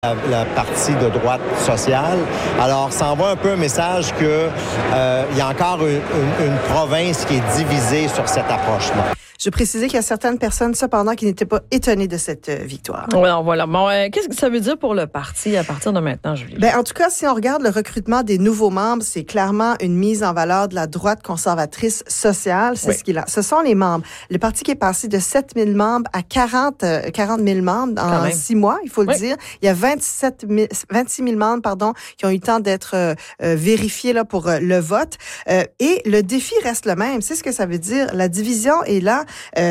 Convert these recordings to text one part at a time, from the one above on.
Le parti de droite sociale. Alors, ça envoie un peu un message que il y a encore une province qui est divisée sur cette approche-là. Je précisais qu'il y a certaines personnes, cependant, qui n'étaient pas étonnées de cette victoire. Alors, voilà. Bon, qu'est-ce que ça veut dire pour le parti à partir de maintenant, Julie? Ben, en tout cas, si on regarde le recrutement des nouveaux membres, c'est clairement une mise en valeur de la droite conservatrice sociale. C'est ce qu'il a. Ce sont les membres. Le parti qui est passé de 7 000 membres à 40 000 membres en 6 mois, il faut le dire. Il y a 26 000 membres, qui ont eu le temps d'être vérifiés là, pour le vote. Et le défi reste le même. C'est ce que ça veut dire. La division est là.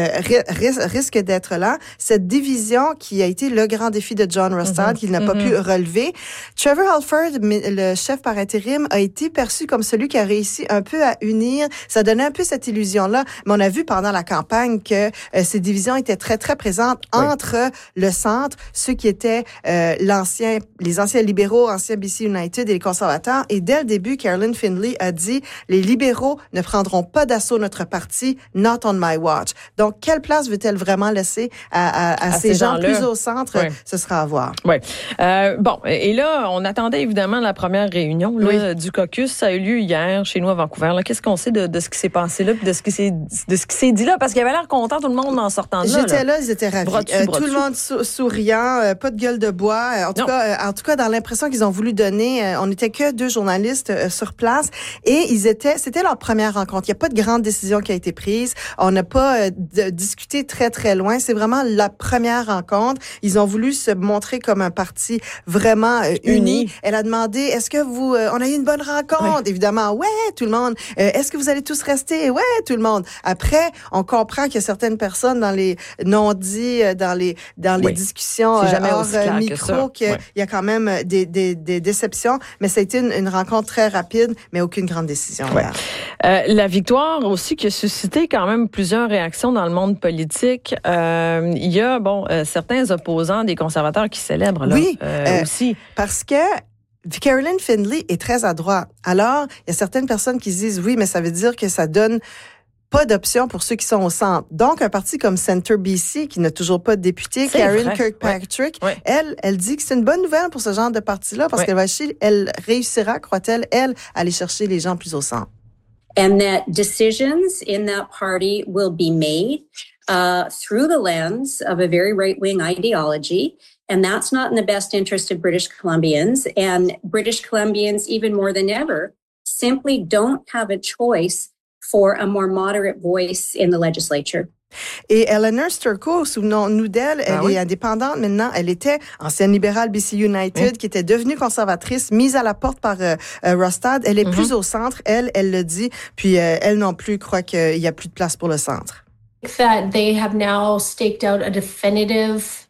Risque d'être là. Cette division qui a été le grand défi de John Rostad, qu'il n'a pas pu relever. Trevor Halford, le chef par intérim, a été perçu comme celui qui a réussi un peu à unir. Ça donnait un peu cette illusion-là. Mais on a vu pendant la campagne que ces divisions étaient très, très présentes entre le centre, ceux qui étaient les anciens libéraux, anciens BC United et les conservateurs. Et dès le début, Caroline Findlay a dit « Les libéraux ne prendront pas d'assaut notre parti, not on my watch ». Donc, quelle place veut-elle vraiment laisser à ces gens plus au centre? Ce sera à voir. Oui. Bon, et là, on attendait évidemment la première réunion du caucus. Ça a eu lieu hier chez nous à Vancouver. Là, qu'est-ce qu'on sait de ce qui s'est passé là, puis de ce qui s'est dit là? Parce qu'il avait l'air content, tout le monde, en sortant de là. J'étais là, ils étaient ravis. Tout le monde souriant, pas de gueule de bois. En tout cas, dans l'impression qu'ils ont voulu donner, on n'était que 2 journalistes sur place et c'était leur première rencontre. Il n'y a pas de grande décision qui a été prise. On n'a pas discuté très, très loin. C'est vraiment la première rencontre. Ils ont voulu se montrer comme un parti vraiment uni. Elle a demandé, est-ce que on a eu une bonne rencontre? Évidemment, tout le monde. Est-ce que vous allez tous rester? Tout le monde. Après, on comprend qu'il y a certaines personnes dans les non-dits, dans les discussions hors micro, qu'il y a quand même des déceptions. Mais ça a été une rencontre très rapide, mais aucune grande décision. La victoire aussi qui a suscité quand même plusieurs réactions dans le monde politique. Il y a, certains opposants des conservateurs qui célèbrent là, aussi. Parce que Caroline Findlay est très à droite. Alors, il y a certaines personnes qui se disent, oui, mais ça veut dire que ça donne pas d'option pour ceux qui sont au centre. Donc, un parti comme Centre BC, qui n'a toujours pas de député, Karen Kirkpatrick, elle dit que c'est une bonne nouvelle pour ce genre de parti-là, parce qu'elle réussira, croit-elle, à aller chercher les gens plus au centre. And that decisions in that party will be made through the lens of a very right-wing ideology. And that's not in the best interest of British Columbians. And British Columbians, even more than ever, simply don't have a choice for a more moderate voice in the legislature. Et Eleanor Sturko, souvenons-nous d'elle, elle est indépendante maintenant. Elle était ancienne libérale BC United, qui était devenue conservatrice, mise à la porte par Rostad. Elle est plus au centre, elle le dit. Puis elle non plus croit qu'il y a plus de place pour le centre. That they have now staked out a definitive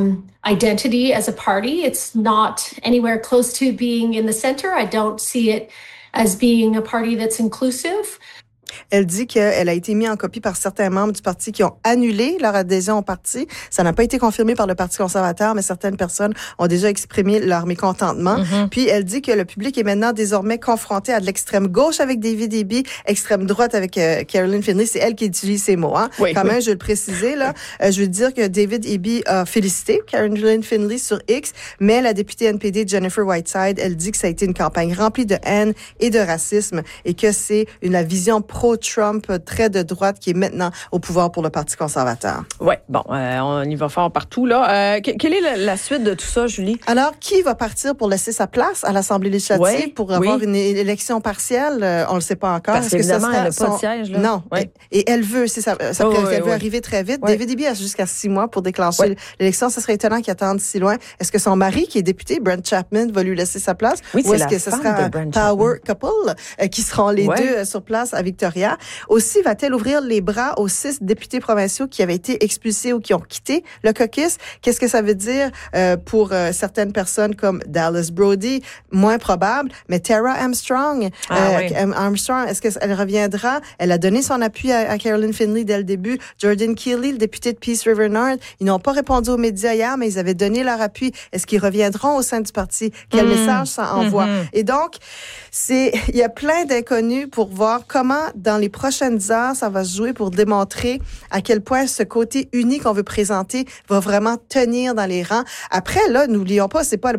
identity as a party. It's not anywhere close to being in the center. I don't see it as being a party that's inclusive. Elle dit qu'elle a été mise en copie par certains membres du parti qui ont annulé leur adhésion au parti. Ça n'a pas été confirmé par le Parti conservateur, mais certaines personnes ont déjà exprimé leur mécontentement. Puis elle dit que le public est maintenant désormais confronté à de l'extrême gauche avec David Eby, extrême droite avec Caroline Findlay. C'est elle qui utilise ces mots. Quand même, je vais le préciser. Là. Je veux dire que David Eby a félicité Caroline Findlay sur X, mais la députée NPD Jennifer Whiteside, elle dit que ça a été une campagne remplie de haine et de racisme et que c'est la vision pro-Trump, très de droite, qui est maintenant au pouvoir pour le Parti conservateur. Oui, bon, on y va fort partout, là. Quelle est la suite de tout ça, Julie? Alors, qui va partir pour laisser sa place à l'Assemblée législative pour avoir une élection partielle? On le sait pas encore. Parce qu'évidemment, elle n'a pas de siège, là. Non. Et elle veut, elle veut arriver très vite. David Eby a jusqu'à 6 mois pour déclencher l'élection. Ce serait étonnant qu'il attende si loin. Est-ce que son mari, qui est député, Brent Chapman, va lui laisser sa place? Ou est-ce que ce sera un power couple qui seront les deux sur place à Victoria? Aussi, va-t-elle ouvrir les bras aux 6 députés provinciaux qui avaient été expulsés ou qui ont quitté le caucus? Qu'est-ce que ça veut dire pour certaines personnes comme Dallas Brody? Moins probable, mais Tara Armstrong. Armstrong, est-ce qu'elle reviendra? Elle a donné son appui à Caroline Findlay dès le début. Jordan Keeley, le député de Peace River North, ils n'ont pas répondu aux médias hier, mais ils avaient donné leur appui. Est-ce qu'ils reviendront au sein du parti? Quel message ça envoie? Et donc, il y a plein d'inconnus pour voir comment dans les prochaines heures, ça va se jouer pour démontrer à quel point ce côté uni qu'on veut présenter va vraiment tenir dans les rangs. Après, là, n'oublions pas, c'est pas